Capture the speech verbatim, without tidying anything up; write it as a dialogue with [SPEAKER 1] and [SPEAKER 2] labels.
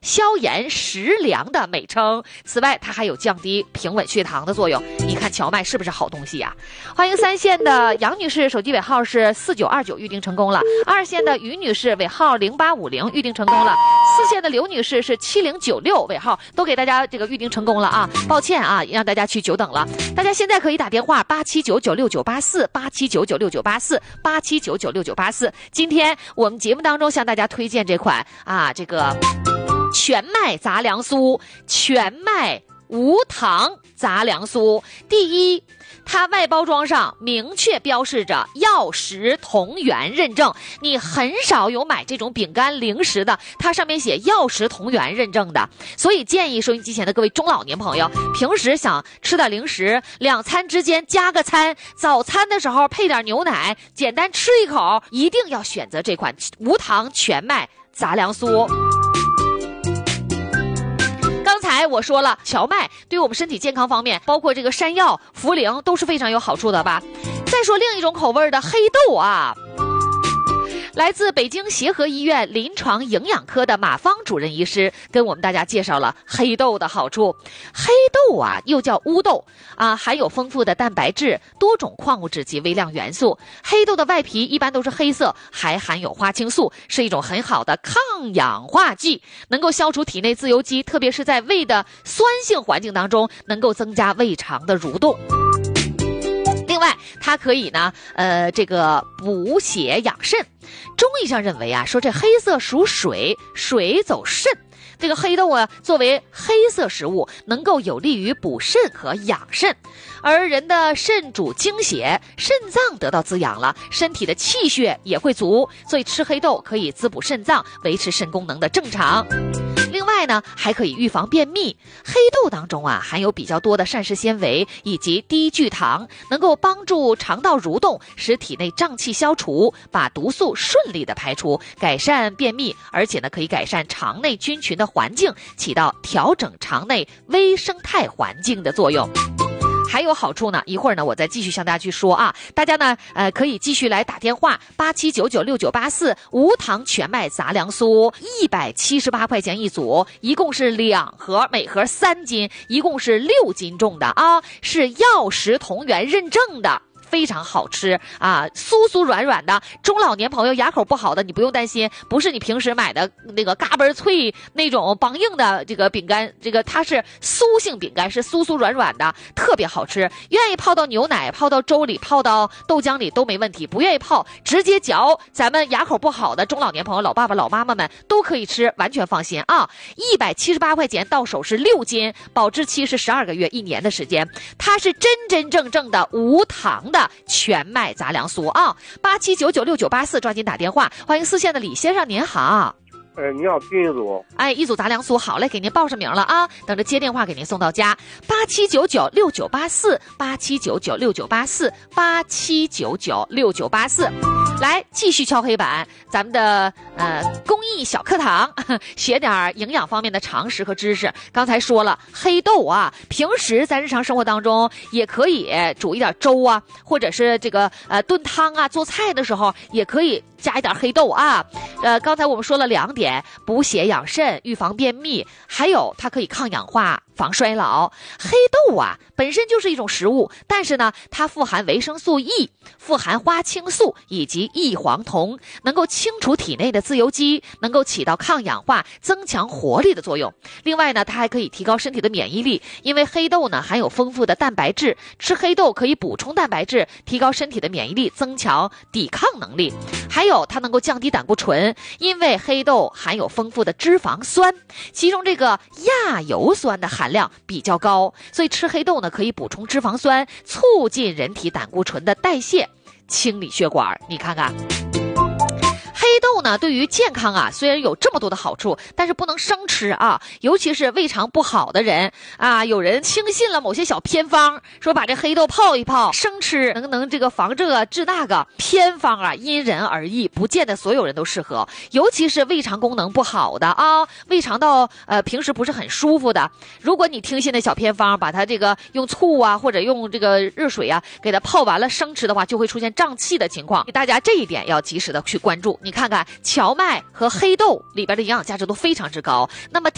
[SPEAKER 1] 消炎食凉的美称。此外，它还有降低平稳血糖的作用。你看荞麦是不是好东西呀、啊？欢迎三线的杨女士，手机尾号是四九二九，预定成功了。二线的于女士尾号零八五零，预定成功了。四线的刘女士是七零九六尾号，都给大家这个预定成功了啊！抱歉啊，让大家去久等了。大家现在可以打电话八七九九六九八四八七九九六九八四八七九九六九八四。今天我们节目当中向大家推荐这款啊，这个全麦杂粮酥，全麦无糖杂粮酥。第一，它外包装上明确标示着药食同源认证，你很少有买这种饼干零食的，它上面写药食同源认证的。所以建议收音机前的各位中老年朋友，平时想吃点零食，两餐之间加个餐，早餐的时候配点牛奶，简单吃一口，一定要选择这款无糖全麦杂粮酥。刚才我说了，荞麦对我们身体健康方面，包括这个山药、茯苓都是非常有好处的吧。再说另一种口味的黑豆啊，来自北京协和医院临床营养科的马芳主任医师跟我们大家介绍了黑豆的好处。黑豆啊，又叫乌豆啊，含有丰富的蛋白质、多种矿物质及微量元素。黑豆的外皮一般都是黑色，还含有花青素，是一种很好的抗氧化剂，能够消除体内自由基，特别是在胃的酸性环境当中，能够增加胃肠的蠕动。另外，它可以呢，呃，这个补血养肾。中医上认为啊，说这黑色属水，水走肾。这个黑豆啊，作为黑色食物，能够有利于补肾和养肾。而人的肾主精血，肾脏得到滋养了，身体的气血也会足，所以吃黑豆可以滋补肾脏，维持肾功能的正常。另外呢，还可以预防便秘。黑豆当中啊，含有比较多的膳食纤维以及低聚糖，能够帮助肠道蠕动，使体内胀气消除，把毒素顺利的排出，改善便秘，而且呢，可以改善肠内菌群的环境，起到调整肠内微生态环境的作用。还有好处呢，一会儿呢我再继续向大家去说啊。大家呢呃可以继续来打电话八七九九六九八四，无糖全麦杂粮酥一百七十八块钱一组，一共是两盒，每盒三斤，一共是六斤重的啊，是药食同源认证的。非常好吃啊，酥酥软软的。中老年朋友牙口不好的，你不用担心，不是你平时买的那个嘎嘣脆那种梆硬的这个饼干，这个它是酥性饼干，是酥酥软软的，特别好吃。愿意泡到牛奶、泡到粥里、泡到豆浆里都没问题，不愿意泡直接嚼，咱们牙口不好的中老年朋友、老爸爸、老妈妈们都可以吃，完全放心啊。一百七十八块钱到手是六斤，保质期是十二个月，一年的时间。它是真真正正的无糖的全麦杂粮酥啊，八七九九六九八四，抓紧打电话。欢迎四线的李先生，您好。
[SPEAKER 2] 呃，你好，订一组。
[SPEAKER 1] 哎，一组杂粮酥，好嘞，给您报上名了啊，等着接电话给您送到家。八七九九六九八四，八七九九六九八四，八七九九六九八四。来，继续敲黑板，咱们的呃公益小课堂，学点营养方面的常识和知识。刚才说了，黑豆啊，平时在日常生活当中也可以煮一点粥啊，或者是这个呃炖汤啊，做菜的时候也可以加一点黑豆啊。呃，刚才我们说了两点，补血养肾，预防便秘，还有它可以抗氧化，防衰老。黑豆啊，本身就是一种食物，但是呢，它富含维生素 E， 富含花青素以及异黄酮，能够清除体内的自由基，能够起到抗氧化、增强活力的作用。另外呢，它还可以提高身体的免疫力，因为黑豆呢含有丰富的蛋白质，吃黑豆可以补充蛋白质，提高身体的免疫力，增强抵抗能力。还有它能够降低胆固醇，因为黑豆含有丰富的脂肪酸，其中这个亚油酸的含量比较高，所以吃黑豆呢可以补充脂肪酸，促进人体胆固醇的代谢，清理血管。你看看黑豆呢，对于健康啊，虽然有这么多的好处，但是不能生吃啊，尤其是胃肠不好的人啊，有人轻信了某些小偏方，说把这黑豆泡一泡生吃，能能这个防这个治那个。偏方啊，因人而异，不见得所有人都适合，尤其是胃肠功能不好的啊，胃肠道呃平时不是很舒服的，如果你听信的小偏方，把它这个用醋啊，或者用这个热水啊，给它泡完了生吃的话，就会出现胀气的情况。大家这一点要及时的去关注。你看看荞麦和黑豆里边的营养价值都非常之高，那么